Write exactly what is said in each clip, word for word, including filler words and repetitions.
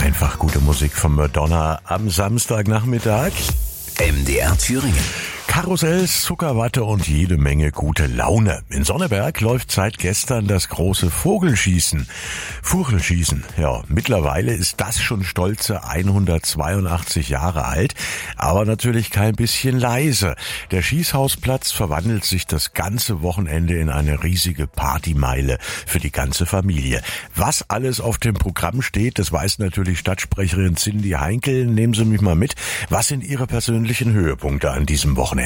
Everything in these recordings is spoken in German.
Einfach gute Musik von Madonna am Samstagnachmittag. M D R Thüringen. Karussells, Zuckerwatte und jede Menge gute Laune. In Sonneberg läuft seit gestern das große Vogelschießen. Vogelschießen, ja, mittlerweile ist das schon stolze hundertzweiundachtzig Jahre alt, aber natürlich kein bisschen leise. Der Schießhausplatz verwandelt sich das ganze Wochenende in eine riesige Partymeile für die ganze Familie. Was alles auf dem Programm steht, das weiß natürlich Stadtsprecherin Cindy Heinkel. Nehmen Sie mich mal mit. Was sind Ihre persönlichen Höhepunkte an diesem Wochenende?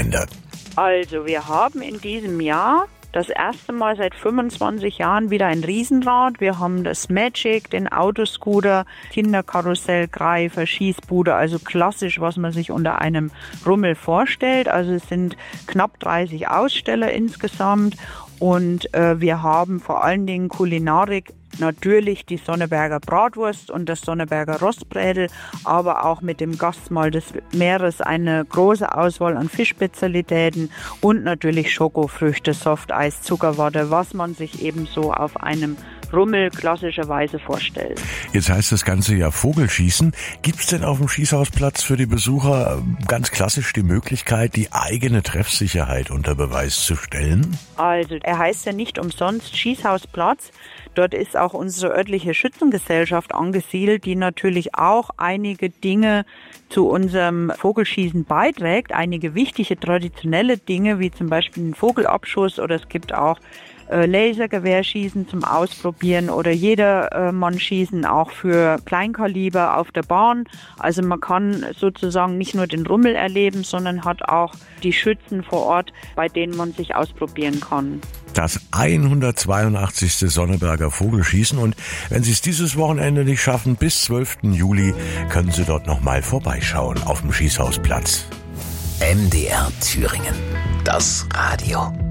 Also wir haben in diesem Jahr das erste Mal seit fünfundzwanzig Jahren wieder ein Riesenrad. Wir haben das Magic, den Autoscooter, Kinderkarussell, Greifer, Schießbude, also klassisch, was man sich unter einem Rummel vorstellt. Also es sind knapp dreißig Aussteller insgesamt und äh, wir haben vor allen Dingen Kulinarik. Natürlich die Sonneberger Bratwurst und das Sonneberger Rostbrädel, aber auch mit dem Gastmahl des Meeres eine große Auswahl an Fischspezialitäten und natürlich Schokofrüchte, Softeis, Zuckerwatte, was man sich eben so auf einem Rummel klassischerweise vorstellt. Jetzt heißt das Ganze ja Vogelschießen. Gibt es denn auf dem Schießhausplatz für die Besucher ganz klassisch die Möglichkeit, die eigene Treffsicherheit unter Beweis zu stellen? Also er heißt ja nicht umsonst Schießhausplatz. Dort ist auch unsere örtliche Schützengesellschaft angesiedelt, die natürlich auch einige Dinge zu unserem Vogelschießen beiträgt. Einige wichtige traditionelle Dinge, wie zum Beispiel den Vogelabschuss, oder es gibt auch Lasergewehrschießen zum Ausprobieren oder Jedermann-Schießen auch für Kleinkaliber auf der Bahn. Also man kann sozusagen nicht nur den Rummel erleben, sondern hat auch die Schützen vor Ort, bei denen man sich ausprobieren kann. Das hundertzweiundachtzigste Sonneberger Vogelschießen, und wenn Sie es dieses Wochenende nicht schaffen, bis zwölften Juli können Sie dort nochmal vorbeischauen auf dem Schießhausplatz. M D R Thüringen. Das Radio.